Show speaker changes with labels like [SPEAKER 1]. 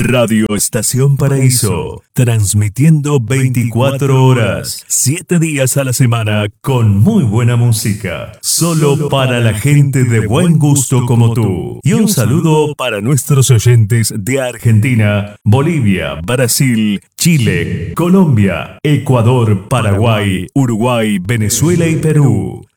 [SPEAKER 1] Radio Estación Paraíso, transmitiendo 24 horas, 7 días a la semana con muy buena música, solo para la gente de buen gusto como tú. Y un saludo para nuestros oyentes de Argentina, Bolivia, Brasil, Chile, Colombia, Ecuador, Paraguay, Uruguay, Venezuela y Perú.